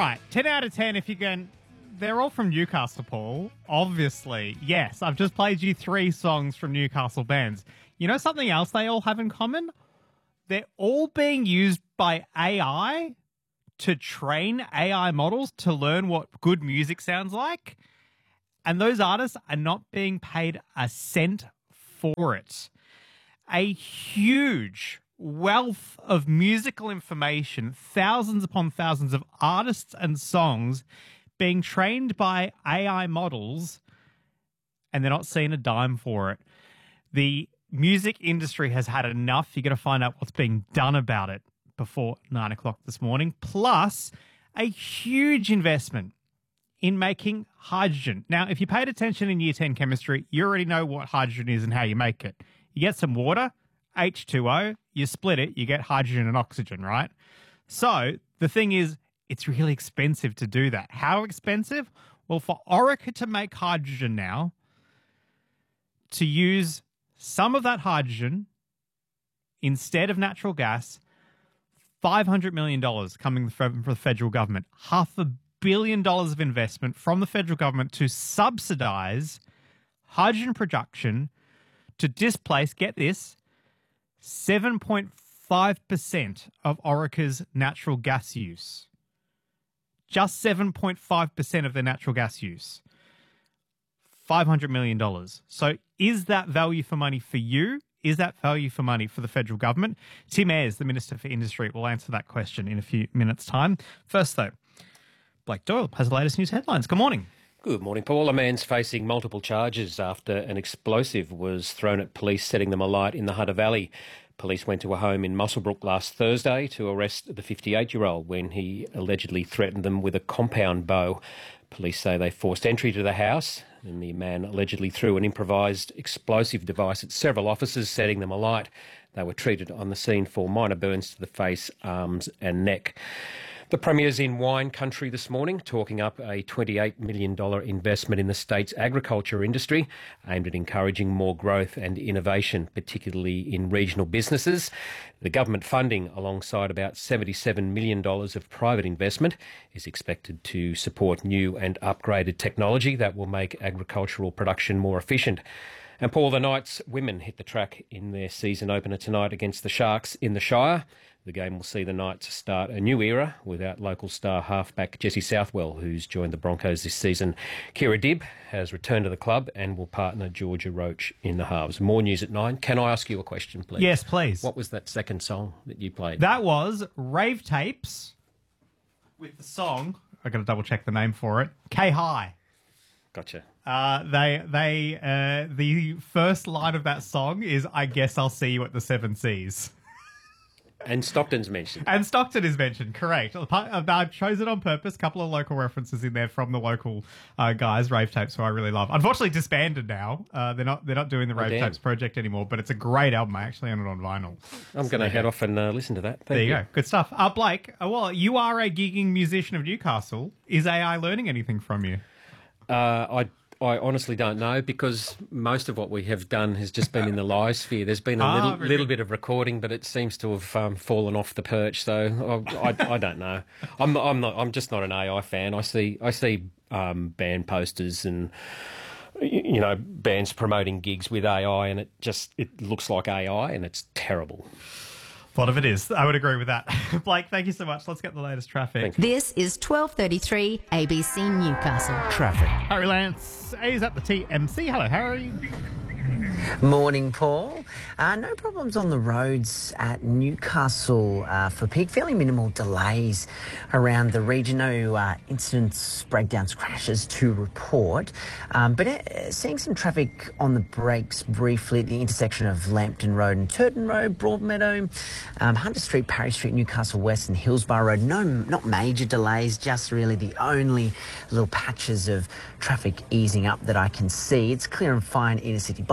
right, 10 out of 10 if you can. They're all from Newcastle, Paul. Obviously. Yes, I've just played you 3 songs from Newcastle bands. You know something else they all have in common? They're all being used by AI to train AI models to learn what good music sounds like. And those artists are not being paid a cent for it. A huge wealth of musical information, thousands upon thousands of artists and songs being trained by AI models, and they're not seeing a dime for it. The music industry has had enough. You've got to find out what's being done about it before 9 o'clock this morning. Plus, a huge investment in making hydrogen. Now, if you paid attention in Year 10 chemistry, you already know what hydrogen is and how you make it. You get some water, H2O, you split it, you get hydrogen and oxygen, right? So the thing is, it's really expensive to do that. How expensive? Well, for Orica to make hydrogen now, to use some of that hydrogen instead of natural gas, $500 million coming from the federal government, $500 million of investment from the federal government to subsidise hydrogen production to displace, get this, 7.5% of Orica's natural gas use. Just 7.5% of their natural gas use. $500 million. So is that value for money for you? Is that value for money for the federal government? Tim Ayres, the Minister for Industry, will answer that question in a few minutes' time. First, though, Blake Doyle has the latest news headlines. Good morning. Good morning, Paul. A man's facing multiple charges after an explosive was thrown at police, setting them alight in the Hunter Valley. Police went to a home in Muswellbrook last Thursday to arrest the 58-year-old when he allegedly threatened them with a compound bow. Police say they forced entry to the house and the man allegedly threw an improvised explosive device at several officers, setting them alight. They were treated on the scene for minor burns to the face, arms and neck. The Premier's in wine country this morning, talking up a $28 million investment in the state's agriculture industry, aimed at encouraging more growth and innovation, particularly in regional businesses. The government funding, alongside about $77 million of private investment, is expected to support new and upgraded technology that will make agricultural production more efficient. And Paul, the Knights women hit the track in their season opener tonight against the Sharks in the Shire. The game will see the Knights start a new era without local star halfback Jesse Southwell, who's joined the Broncos this season. Kira Dibb has returned to the club and will partner Georgia Roach in the halves. More news at 9. Can I ask you a question, please? Yes, please. What was that second song that you played? That was Rave Tapes with the song, I've got to double check the name for it, K-High. Gotcha. The first line of that song is, I guess I'll see you at the Seven Seas. And Stockton's mentioned. And Stockton is mentioned, correct. I chose it on purpose. A couple of local references in there from the local guys, Rave Tapes, who I really love. Unfortunately disbanded now. They're not doing the Rave Tapes project anymore, but it's a great album. I actually own it on vinyl. I'm going to head off and listen to that. There you go. Good stuff. Blake, well, you are a gigging musician of Newcastle. Is AI learning anything from you? I honestly don't know, because most of what we have done has just been in the live sphere. There's been a little bit of recording, but it seems to have fallen off the perch. So I don't know. I'm just not an AI fan. I see band posters and bands promoting gigs with AI, and it looks like AI, and it's terrible. A lot of it is. I would agree with that. Blake, thank you so much. Let's get the latest traffic. This is 12:33 ABC Newcastle. Traffic. Harry Lance is at the TMC. Hello, Harry. Morning, Paul. No problems on the roads at Newcastle for peak. Fairly minimal delays around the region. No incidents, breakdowns, crashes to report. But seeing some traffic on the brakes briefly at the intersection of Lambton Road and Turton Road, Broadmeadow, Hunter Street, Parry Street, Newcastle West and Hillsborough Road. No, not major delays, just really the only little patches of traffic easing up that I can see. It's clear and fine inner city bypass.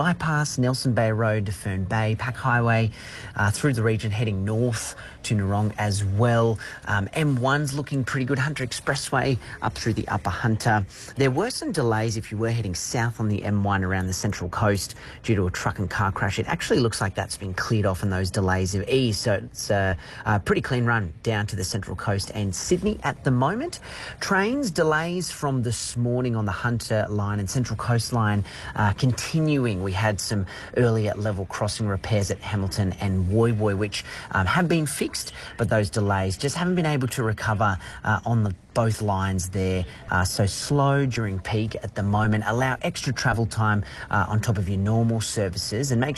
past Nelson Bay Road to Fern Bay, Pack Highway through the region heading north to Narong as well. M1's looking pretty good. Hunter Expressway up through the Upper Hunter. There were some delays if you were heading south on the M1 around the Central Coast due to a truck and car crash. It actually looks like that's been cleared off and those delays have eased, so it's a pretty clean run down to the Central Coast and Sydney at the moment. Trains delays from this morning on the Hunter line and Central Coast line continuing. We had some earlier level crossing repairs at Hamilton and Woy Woy, which have been fixed, but those delays just haven't been able to recover on both lines there. So slow during peak at the moment. Allow extra travel time on top of your normal services and make